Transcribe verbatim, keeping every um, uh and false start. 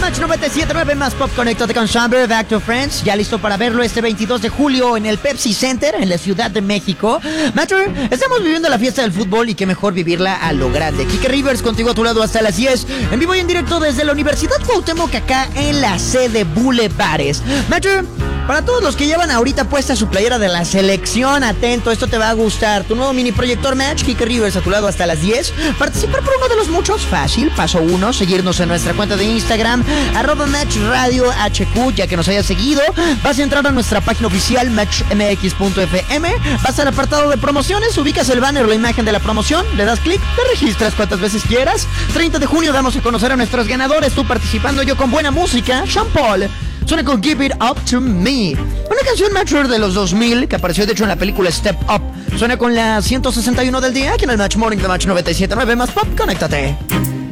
Match noventa y siete punto nueve más pop. Conéctate con Chamber, Back to Friends. Ya listo para verlo este veintidós de julio en el Pepsi Center, en la Ciudad de México. Matcher, estamos viviendo la fiesta del fútbol y qué mejor vivirla a lo grande. Kike Rivers contigo a tu lado hasta las diez. En vivo y en directo desde la Universidad Cuauhtémoc, acá en la sede Bulevares. Matcher, para todos los que llevan ahorita puesta su playera de la selección, atento, esto te va a gustar. Tu nuevo mini proyector Match, Kike Rivers a tu lado hasta las diez. Participar por uno de los muchos, fácil. Paso uno, seguirnos en nuestra cuenta de Instagram, arroba Match Radio H Q. Ya que nos hayas seguido, vas a entrar a nuestra página oficial match m x punto f m. Vas al apartado de promociones, ubicas el banner o la imagen de la promoción, le das clic, te registras cuantas veces quieras. treinta de junio damos a conocer a nuestros ganadores, tú participando, yo con buena música. Sean Paul suena con Give It Up To Me, una canción Matcher de los dos mil que apareció de hecho en la película Step Up. Suena con la ciento sesenta y uno del día aquí en el Match Morning de Match noventa y siete punto nueve más pop. Conéctate.